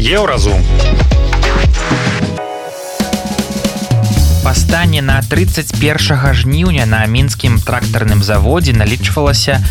Еўразум. Па стане на 31 жніўня на мінскім трактарным заводзе налічвалася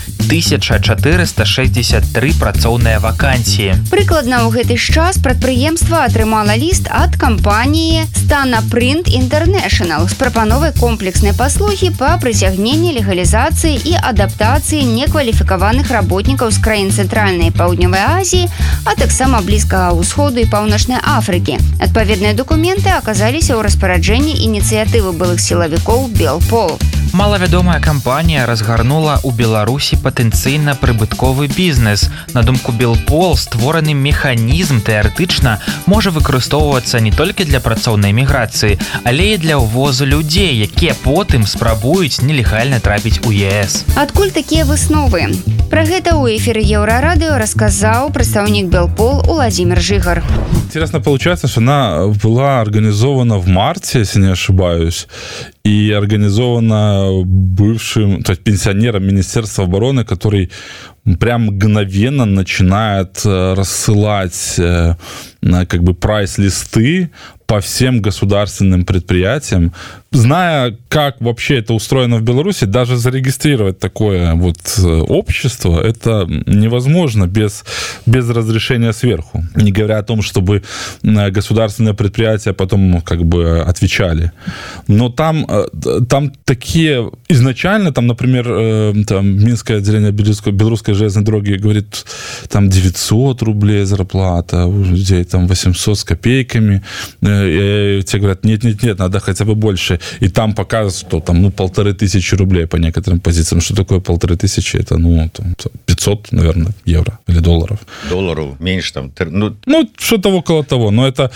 1463 працоўныя вакансіі. Прыкладна ў гэты ж час прадпрыемства атрымала ліст ад кампаніі Stana Print International з прапановай комплекснай паслугі па прыцягненні, легалізацыі і адаптацыі некваліфікаваных работнікаў з краін Цэнтральнай і Паўднёвай Азіі, а таксама Блізкага ўсходу і Паўночнай Афрыкі. Адпаведныя дакументы аказаліся ў распараджэнні ініцыятывы былых сілавікоў Белпол. Малавядомая кампанія разгарнула ў Беларусі патэнцыйна прыбытковы бізнес. На думку Белпол, створаны механізм тэарэтычна можа выкарыстоўвацца не толькі для працоўнай міграцыі, але і для ўвозу людзей, якія потым спрабуюць нелегальна трапіць у ЕС. Адкуль такія высновы? Пра гэта ў эфіры Еўрарадыё расказаў прадстаўнік Белпол Владимир Жигар. Интересно получается, что она была организована в марте, если не ошибаюсь, и организована бывшим, то есть пенсионером Министерства обороны, который прям мгновенно начинает рассылать как бы прайс-листы по всем государственным предприятиям. Зная, как вообще это устроено в Беларуси, даже зарегистрировать такое вот общество, это невозможно без разрешения сверху. Не говоря о том, чтобы государственные предприятия потом как бы отвечали. Но там такие... Изначально, там, например, там Минское отделение Белорусской железной дороги говорит, там 900 рублей зарплата, у людей там 800 с копейками. И те говорят, нет, надо хотя бы больше. И там показывают, что там, 1500 рублей по некоторым позициям. Что такое 1500? Это, 500, наверное, евро или долларов. Долларов меньше там. Что-то около того. Но это...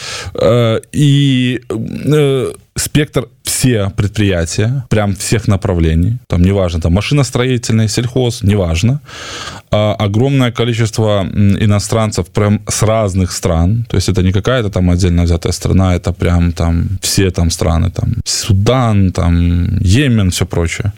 спектр все предприятия, прям всех направлений, там неважно, там машиностроительный, сельхоз, неважно, огромное количество иностранцев прям с разных стран, то есть это не какая-то там отдельно взятая страна, это прям там все там страны, там Судан, там Йемен, все прочее.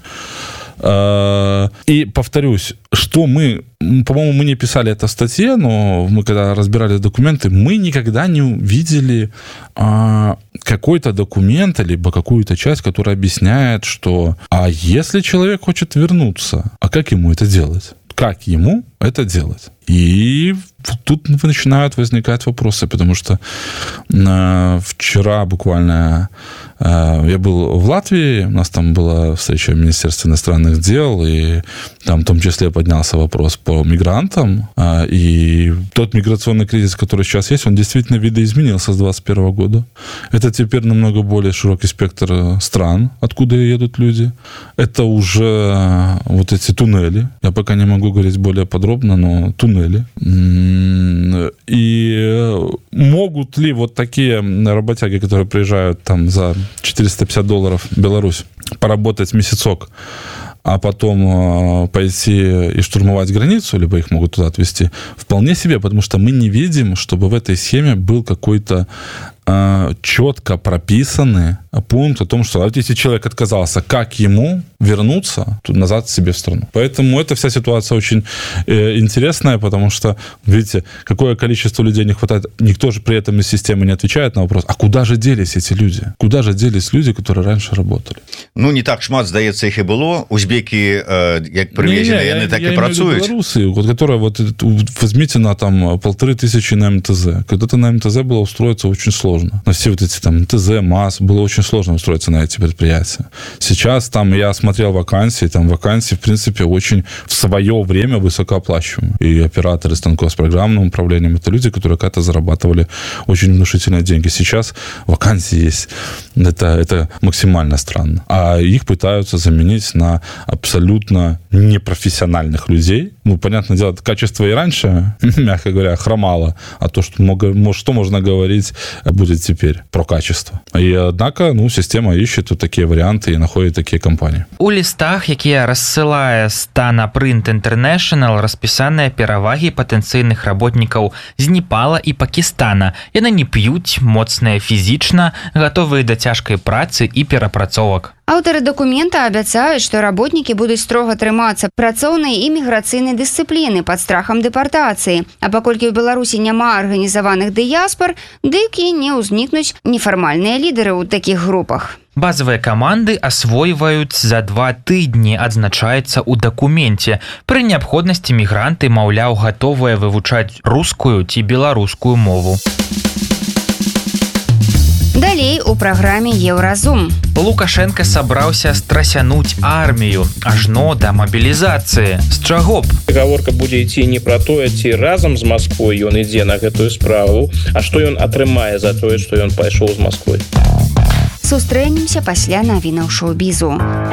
И повторюсь, что мы, по-моему, мы не писали это в статье, но мы когда разбирали документы, мы никогда не увидели какой-то документ, либо какую-то часть, которая объясняет, что а если человек хочет вернуться, а как ему это делать? Как ему это делать? И тут начинают возникать вопросы, потому что вчера буквально я был в Латвии, у нас там была встреча в Министерстве иностранных дел, и там в том числе поднялся вопрос по мигрантам, и тот миграционный кризис, который сейчас есть, он действительно видоизменился с 2021 года. Это теперь намного более широкий спектр стран, откуда едут люди. Это уже вот эти туннели, я пока не могу говорить более подробно, но туннели. И могут ли вот такие работяги, которые приезжают там за $450 в Беларусь, поработать месяцок, а потом пойти и штурмовать границу, либо их могут туда отвезти? Вполне себе, потому что мы не видим, чтобы в этой схеме был какой-то четко прописанный пункт о том, что если человек отказался, как ему вернуться назад себе в страну. Поэтому эта вся ситуация очень интересная, потому что, видите, какое количество людей не хватает. Никто же при этом из системы не отвечает на вопрос, а куда же делись эти люди? Куда же делись люди, которые раньше работали? Не так шмат, здаецца, их и было. Узбеки, як привезены, они так и працуют. Белорусы, которые, возьмите на там 1500 на МТЗ. Когда-то на МТЗ было устроиться очень сложно. На все вот эти там МТЗ, МАЗ, было очень сложно устроиться на эти предприятия. Сейчас там я смотрел вакансии, там вакансии, в принципе, очень в свое время высокооплачиваемые. И операторы станков с программным управлением, это люди, которые когда-то зарабатывали очень внушительные деньги. Сейчас вакансии есть. Это максимально странно. А их пытаются заменить на абсолютно непрофессиональных людей. Понятное дело, качество и раньше, мягко говоря, хромало. А то, что можно говорить, будет теперь про качество. И однако, система ищет вот такие варианты и находит такие компании. У лістах, якія рассылае Stana Print International, распісаныя перавагі патэнцыйных работнікаў з Непала і Пакістана. Яны не п'юць, моцныя фізічна, гатовыя да цяжкай працы і перапрацовак. Аўтары дакумента абяцаюць, што работнікі будуць строга трымацца працоўнай і міграцыйнай дысцыпліны пад страхам дэпартацыі. А паколькі ў Беларусі няма арганізаваных дыяспар, дык і не ўзнікнуць нефармальныя лідары ў такіх групах. Базовыя каманды асвойваюць за 2 тыдні, адзначаецца ў дакуменце. Пры неабходнасці мігранты, маўляў, гатовыя вывучаць рускую ці беларускую мову. Далей у праграме «Еўразум». Лукашенко сабраўся страсянуць армію, ажно да мабілізацыі. З чаго б? Гаворка будзе ісці не пра тое, ці разам з Масквой ён ідзе на гэтую справу, а што ён атрымае за тое, што ён пайшоў з Масквой. Сустрэнемся пасля навінаў шоу-бізу.